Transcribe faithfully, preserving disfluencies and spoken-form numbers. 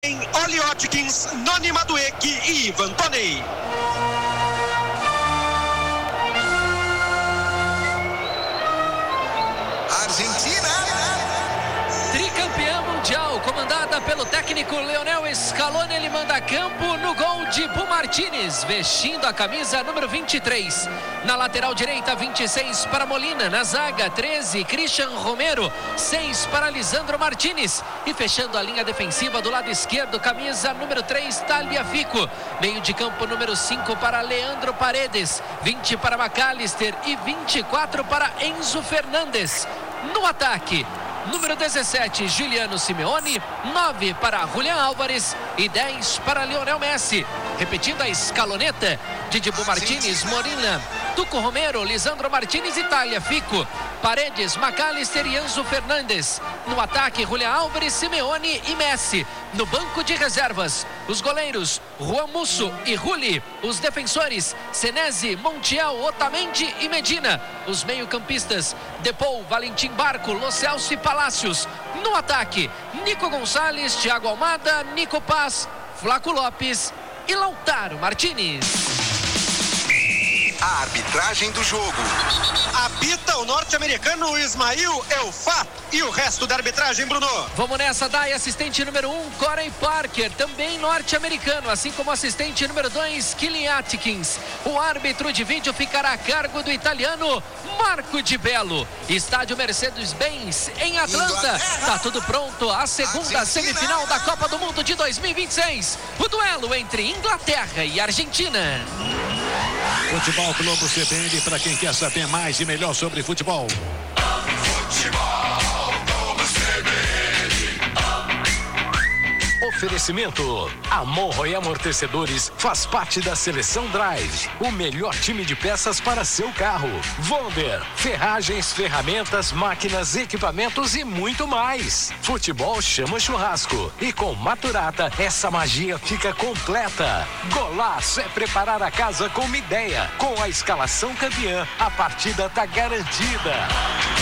Em Oli Watkins, Noni Madueke e Ivan Toney. Argentina! Tricampeã mundial, comandada pelo técnico Lionel Scaloni, ele manda a campo no gol de Bu Martínez, vestindo a camisa número vinte e três. Na lateral direita, vinte e seis para Molina. Na zaga, treze, Christian Romero. seis para Lisandro Martínez. E fechando a linha defensiva do lado esquerdo, camisa número três, Tagliafico. Meio de campo, número cinco para Leandro Paredes. vinte para McAllister e vinte e quatro para Enzo Fernandes. No ataque, número dezessete, Giuliano Simeone. nove para Julián Álvares e dez para Lionel Messi. Repetindo a escaloneta de Bu Martínez, Molina, Tuco Romero, Lisandro Martínez e Tagliafico. Paredes, McAllister e Enzo Fernandes. No ataque, Julián Álvares, Simeone e Messi. No banco de reservas, os goleiros Juan Musso e Rulli. Os defensores, Senesi, Montiel, Otamendi e Medina. Os meio-campistas, Depou, Valentim Barco, Lo Celso e Palácios. No ataque, Nico Gonçalves, Thiago Almada, Nico Paz, Flaco Lopes e Lautaro Martínez. A arbitragem do jogo. Apita o norte-americano Ismail Elfat. E o resto da arbitragem, Bruno? Vamos nessa, Dai. Assistente número um, Corey Parker, também norte-americano, assim como assistente número dois, Kylian Atkins. O árbitro de vídeo ficará a cargo do italiano Marco Di Bello. Estádio Mercedes-Benz, em Atlanta. Tá tudo pronto. A segunda Argentina. Semifinal da Copa do Mundo de dois mil e vinte e seis. O duelo entre Inglaterra e Argentina. Futebol Globo C B N, para quem quer saber mais e melhor sobre futebol. Futebol Globo C B N. Oferecimento: Amorro e Amortecedores faz parte da Seleção Drive, o melhor time de peças para seu carro. Vonder, ferragens, ferramentas, máquinas, equipamentos e muito mais. Futebol chama churrasco e com Maturata essa magia fica completa. Golaço é preparar a casa com uma ideia. Com a escalação campeã, a partida tá garantida.